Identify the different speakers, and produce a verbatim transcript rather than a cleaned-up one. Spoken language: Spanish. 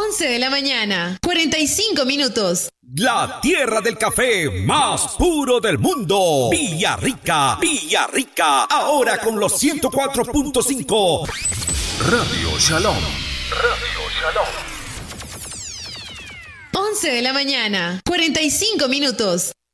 Speaker 1: once de la mañana, cuarenta y cinco minutos.
Speaker 2: La tierra del café más puro del mundo. Villarrica, Villarrica, ahora con los ciento cuatro punto cinco. Radio Shalom. Radio Shalom.
Speaker 1: once de la mañana, cuarenta y cinco minutos.